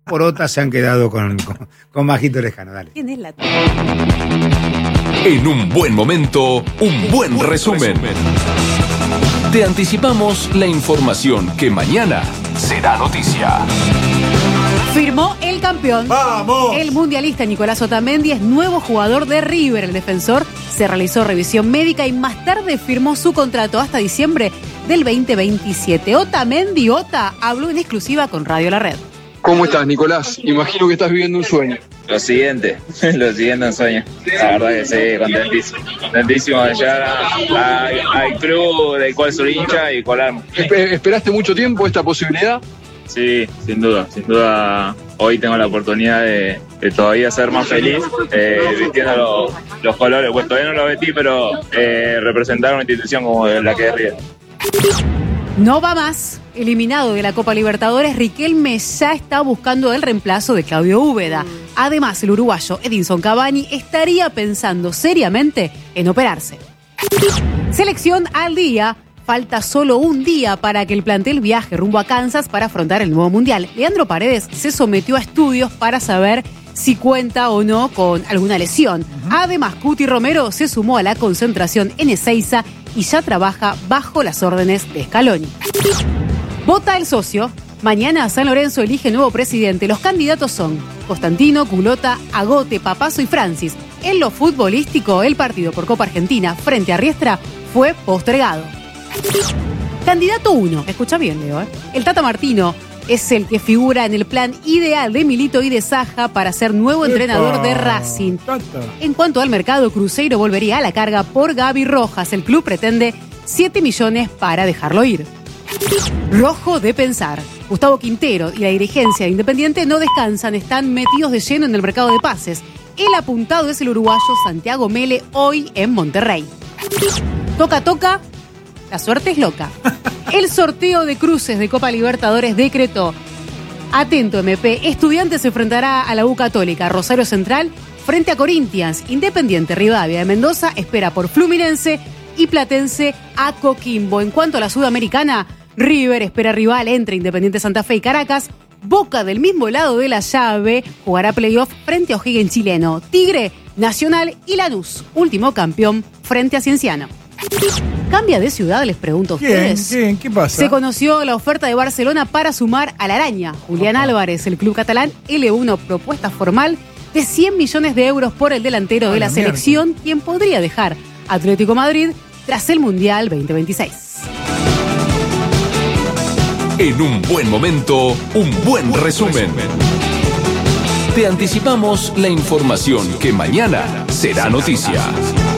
Por otras se han quedado con Majito Lejano. Dale. ¿Quién es la En un buen momento, un buen resumen. Te anticipamos la información que mañana será noticia. Firmó el campeón. ¡Vamos! El mundialista Nicolás Otamendi es nuevo jugador de River. El defensor se realizó revisión médica y más tarde firmó su contrato hasta diciembre del 2027. Otamendi habló en exclusiva con Radio La Red. ¿Cómo estás, Nicolás? Imagino que estás viviendo un sueño. Lo siguiente en sueño. La verdad que sí, contentísimo de llegar al club del cual soy hincha y colarme. ¿Esperaste mucho tiempo esta posibilidad? Sí, sin duda. Hoy tengo la oportunidad de todavía ser más feliz vistiendo los colores. Pues todavía no lo vestí, pero representar una institución como la que es River. No va más. Eliminado de la Copa Libertadores, Riquelme ya está buscando el reemplazo de Claudio Úbeda. Además, el uruguayo Edinson Cavani estaría pensando seriamente en operarse. Selección al día. Falta solo un día para que el plantel viaje rumbo a Kansas para afrontar el nuevo Mundial. Leandro Paredes se sometió a estudios para saber si cuenta o no con alguna lesión. Además, Cuti Romero se sumó a la concentración en Ezeiza y ya trabaja bajo las órdenes de Scaloni. Vota el socio. Mañana San Lorenzo elige nuevo presidente. Los candidatos son Constantino, Culota, Agote, Papazo y Francis. En lo futbolístico, el partido por Copa Argentina frente a Riestra fue postergado. Candidato 1. Escucha bien, Leo. El Tata Martino es el que figura en el plan ideal de Milito y de Saja para ser nuevo entrenador de Racing. En cuanto al mercado, Cruzeiro volvería a la carga por Gaby Rojas. El club pretende 7 millones para dejarlo ir. Rojo de pensar. Gustavo Quintero y la dirigencia de Independiente no descansan, están metidos de lleno en el mercado de pases. El apuntado es el uruguayo Santiago Mele, hoy en Monterrey. Toca. La suerte es loca. El sorteo de cruces de Copa Libertadores decretó. Atento, MP. Estudiantes se enfrentará a la U Católica. Rosario Central frente a Corinthians. Independiente Rivadavia de Mendoza espera por Fluminense y Platense a Coquimbo. En cuanto a la Sudamericana, River espera rival entre Independiente Santa Fe y Caracas. Boca, del mismo lado de la llave, jugará playoff frente a O'Higgins chileno. Tigre, Nacional y Lanús, último campeón frente a Cienciano. ¿Cambia de ciudad? Les pregunto a ustedes. ¿Quién? ¿Qué pasa? Se conoció la oferta de Barcelona para sumar a la Araña. Julián Álvarez, el club catalán, elevó una propuesta formal de 100 millones de euros por el delantero de la selección, quien podría dejar Atlético Madrid tras el Mundial 2026. En un buen momento, un buen resumen. Te anticipamos la información que mañana será noticia.